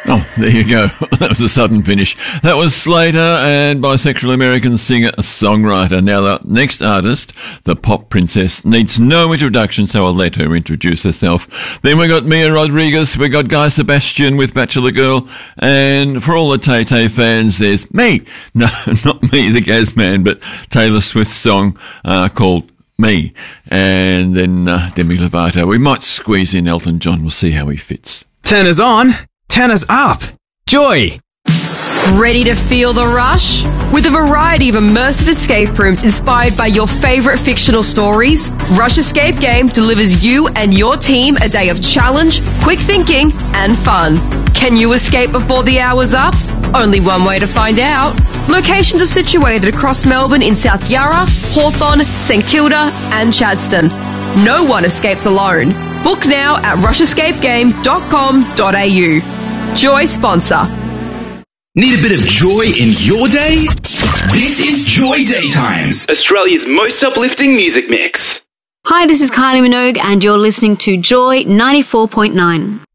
Oh, there you go. That was a sudden finish. That was Slater and bisexual American singer-songwriter. Now, the next artist, the pop princess, needs no introduction, so I'll let her introduce herself. Then we got Mia Rodriguez, we got Guy Sebastian with Bachelor Girl, and for all the Tay-Tay fans, there's me. No, not me, the Gaz Man, but Taylor Swift's song called Me. And then Demi Lovato. We might squeeze in Elton John. We'll see how he fits. Tenors on, tenors up. Joy. Ready to feel the rush? With a variety of immersive escape rooms inspired by your favorite fictional stories, Rush Escape Game delivers you and your team a day of challenge, quick thinking, and fun. Can you escape before the hour's up? Only one way to find out. Locations are situated across Melbourne in South Yarra, Hawthorn, St Kilda, and Chadstone. No one escapes alone. Book now at rushescapegame.com.au. Joy sponsor. Need a bit of joy in your day? This is Joy Daytimes, Australia's most uplifting music mix. Hi, this is Kylie Minogue and you're listening to Joy 94.9.